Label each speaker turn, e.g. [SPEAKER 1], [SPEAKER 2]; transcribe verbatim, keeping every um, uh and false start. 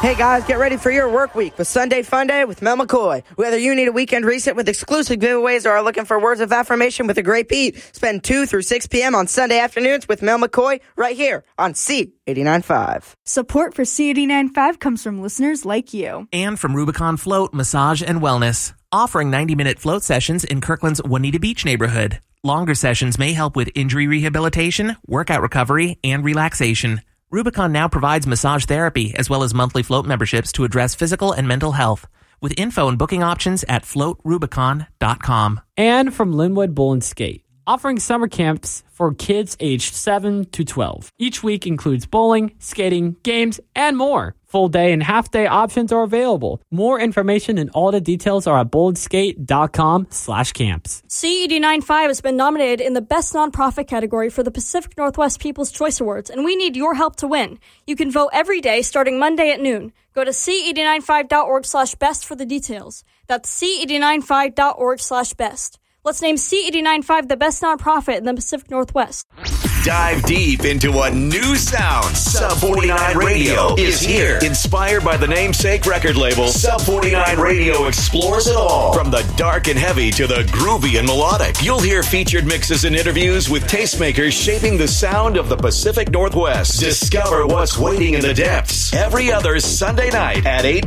[SPEAKER 1] Hey guys, get ready for your work week with Sunday Fun Day with Mel McCoy. Whether you need a weekend reset with exclusive giveaways or are looking for words of affirmation with a great beat, spend two through six p.m. on Sunday afternoons with Mel McCoy right here on C eighty-nine point five.
[SPEAKER 2] Support for C eighty-nine point five comes from listeners like you.
[SPEAKER 3] And from Rubicon Float, Massage and Wellness, offering ninety-minute float sessions in Kirkland's Juanita Beach neighborhood. Longer sessions may help with injury rehabilitation, workout recovery, and relaxation. Rubicon now provides massage therapy as well as monthly float memberships to address physical and mental health, with info and booking options at float rubicon dot com.
[SPEAKER 4] And from Linwood Bowl and Skate, offering summer camps for kids aged seven to twelve. Each week includes bowling, skating, games, and more. Full day and half day options are available. More information and all the details are at boldskate.com slash camps.
[SPEAKER 5] C eighty-nine point five has been nominated in the Best Nonprofit category for the Pacific Northwest People's Choice Awards, and we need your help to win. You can vote every day starting Monday at noon. Go to c eighty-nine five dot org slash best for the details. That's c eighty-nine five dot org slash best. Let's name C eighty-nine point five the best nonprofit in the Pacific Northwest.
[SPEAKER 6] Dive deep into a new sound. Sub forty-nine Radio is here. Inspired by the namesake record label, Sub forty-nine Radio explores it all. From the dark and heavy to the groovy and melodic. You'll hear featured mixes and interviews with tastemakers shaping the sound of the Pacific Northwest. Discover what's waiting in the depths. Every other Sunday night at eight